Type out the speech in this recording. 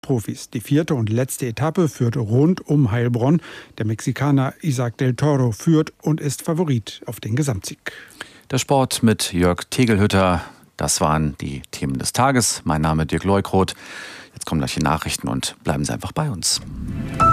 Profis. Die 4. und letzte Etappe führt rund um Heilbronn. Der Mexikaner Isaac del Toro führt und ist Favorit auf den Gesamtsieg. Der Sport mit Jörg Tegelhütter. Das waren die Themen des Tages. Mein Name ist Dirk Leukroth. Jetzt kommen gleich die Nachrichten und bleiben Sie einfach bei uns.